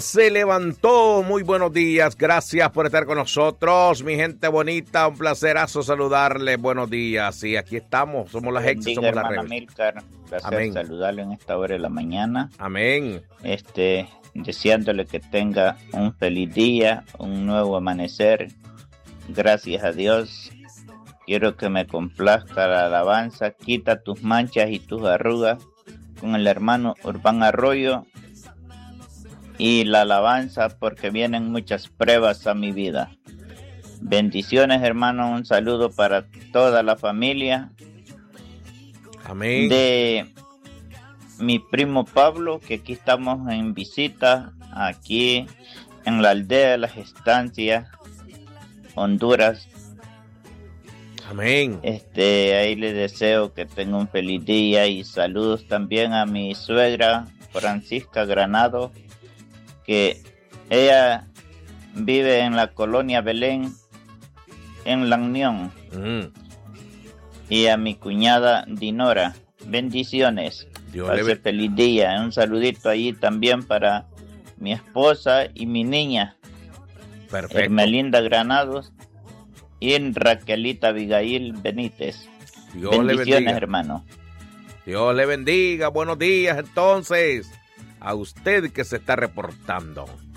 Se levantó. Muy buenos días, gracias por estar con nosotros, mi gente bonita, un placerazo saludarles, buenos días, y aquí estamos, somos las ex, somos la red. Milcar, placer saludarle en esta hora de la mañana. Amén. Deseándole que tenga un feliz día, un nuevo amanecer, gracias a Dios. Quiero que me complazca la alabanza, quita tus manchas y tus arrugas, con el hermano Urbán Arroyo, y la alabanza porque vienen muchas pruebas a mi vida. Bendiciones, hermano, un saludo para toda la familia. Amén. De mi primo Pablo, que aquí estamos en visita, aquí en la aldea de las Estancias, Honduras. Amén. Ahí le deseo que tenga un feliz día y saludos también a mi suegra Francisca Granado, que ella vive en la colonia Belén, en La Unión. Y a mi cuñada Dinora. Bendiciones. Pase feliz día. Un saludito allí también para mi esposa y mi niña. Perfecto. Hermelinda Granados y Raquelita Abigail Benítez. Dios bendiciones, le bendiga, hermano. Dios le bendiga. Buenos días, entonces, a usted que se está reportando.